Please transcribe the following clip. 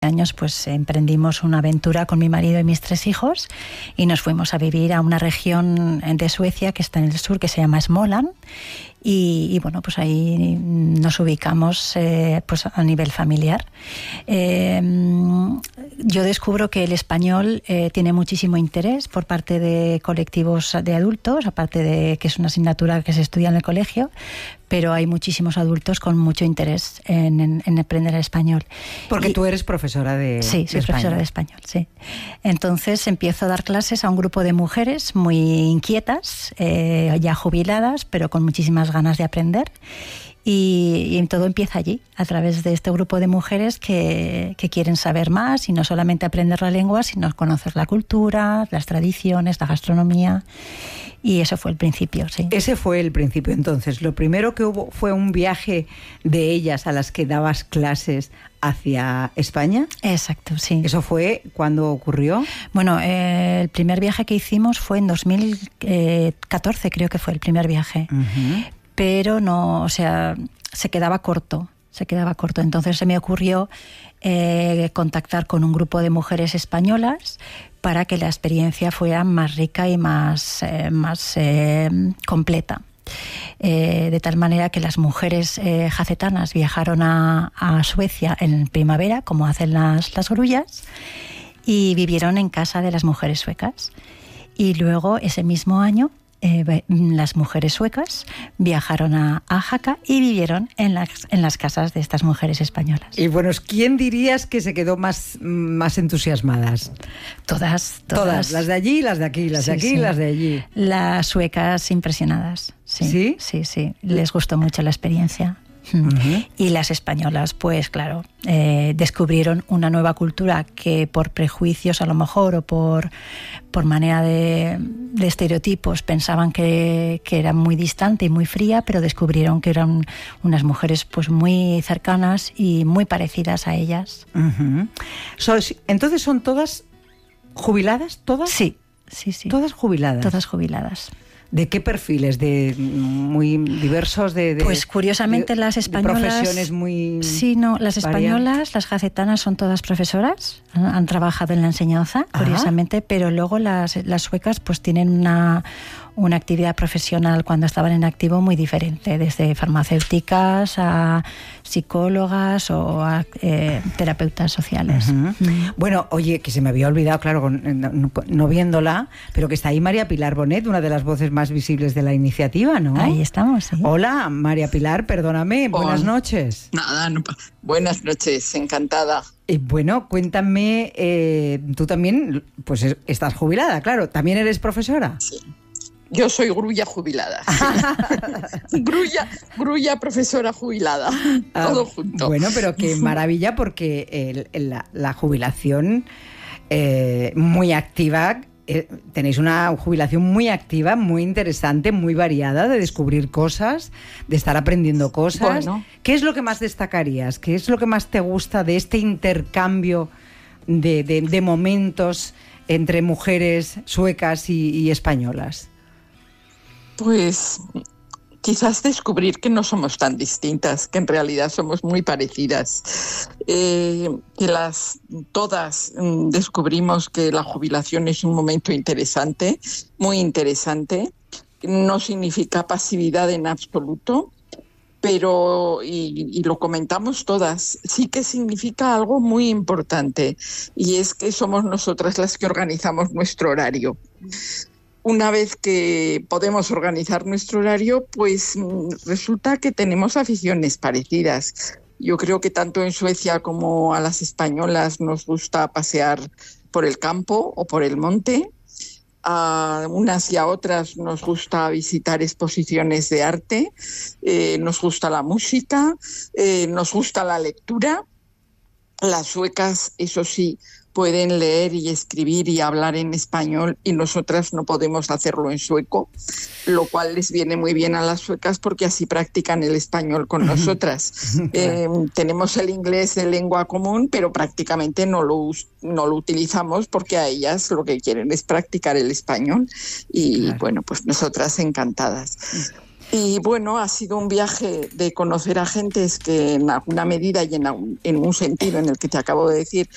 años pues emprendimos una aventura con mi marido y mis 3 hijos y nos fuimos a vivir a una región de Suecia que está en el sur, que se llama Småland. Y bueno, pues ahí nos ubicamos pues a nivel familiar. Yo descubro que el español tiene muchísimo interés por parte de colectivos de adultos, aparte de que es una asignatura que se estudia en el colegio, pero hay muchísimos adultos con mucho interés en aprender el español. Porque tú eres profesora de Sí, soy profesora de español, sí. Entonces empiezo a dar clases a un grupo de mujeres muy inquietas, ya jubiladas, pero con muchísimas ganas de aprender. Y todo empieza allí, a través de este grupo de mujeres que quieren saber más y no solamente aprender la lengua, sino conocer la cultura, las tradiciones, la gastronomía. Y eso fue el principio, sí. Ese fue el principio. Entonces, lo primero que hubo fue un viaje de ellas a las que dabas clases hacia España. Exacto, sí. ¿Eso fue cuando ocurrió? Bueno, el primer viaje que hicimos fue en 2014, creo que fue el primer viaje. Uh-huh. Pero no, o sea, se quedaba corto. Entonces se me ocurrió contactar con un grupo de mujeres españolas para que la experiencia fuera más rica y más completa. De tal manera que las mujeres jacetanas viajaron a Suecia en primavera, como hacen las grullas, y vivieron en casa de las mujeres suecas. Y luego, ese mismo año, las mujeres suecas viajaron a Jaca y vivieron en las casas de estas mujeres españolas. Y bueno, ¿quién dirías que se quedó más entusiasmadas? Todas, las de allí, las de aquí, las de aquí, las de allí. Las suecas impresionadas. ¿Sí? Sí. Les gustó mucho la experiencia. Uh-huh. Y las españolas, pues claro, descubrieron una nueva cultura que por prejuicios a lo mejor o por manera de estereotipos pensaban que era muy distante y muy fría, pero descubrieron que eran unas mujeres pues muy cercanas y muy parecidas a ellas. Uh-huh. Entonces, ¿son todas jubiladas? ¿Todas? Sí. ¿Todas jubiladas? Todas jubiladas. ¿De qué perfiles? ¿De muy diversos? Pues curiosamente las españolas... De profesiones muy... Sí, no, las españolas, las jacetanas son todas profesoras, han trabajado en la enseñanza, curiosamente, pero luego las suecas pues tienen una actividad profesional cuando estaban en activo muy diferente, desde farmacéuticas a psicólogas o a terapeutas sociales. Uh-huh. Bueno, oye, que se me había olvidado, claro, no viéndola, pero que está ahí María Pilar Bonet, una de las voces más visibles de la iniciativa, ¿no? Ahí estamos, sí. Hola, María Pilar, perdóname, buenas noches. Nada, buenas noches, encantada. Bueno, cuéntame, tú también, pues estás jubilada, claro, ¿también eres profesora? Sí. Yo soy grulla jubilada. Sí. grulla profesora jubilada. Todo junto. Bueno, pero qué maravilla, porque la jubilación muy activa, tenéis una jubilación muy activa, muy interesante, muy variada, de descubrir cosas, de estar aprendiendo cosas. Bueno. ¿Qué es lo que más destacarías? ¿Qué es lo que más te gusta de este intercambio de momentos entre mujeres suecas y españolas? Pues quizás descubrir que no somos tan distintas, que en realidad somos muy parecidas, que todas descubrimos que la jubilación es un momento interesante, muy interesante, no significa pasividad en absoluto, pero, y lo comentamos todas, sí que significa algo muy importante, y es que somos nosotras las que organizamos nuestro horario. Una vez que podemos organizar nuestro horario, pues resulta que tenemos aficiones parecidas. Yo creo que tanto en Suecia como a las españolas nos gusta pasear por el campo o por el monte. A unas y a otras nos gusta visitar exposiciones de arte, nos gusta la música, nos gusta la lectura. Las suecas, eso sí, pueden leer y escribir y hablar en español y nosotras no podemos hacerlo en sueco, lo cual les viene muy bien a las suecas porque así practican el español con nosotras. Tenemos el inglés de lengua común, pero prácticamente no lo utilizamos porque a ellas lo que quieren es practicar el español y claro. Bueno, pues nosotras encantadas. Y bueno, ha sido un viaje de conocer a gentes que en alguna medida y en un sentido en el que te acabo de decir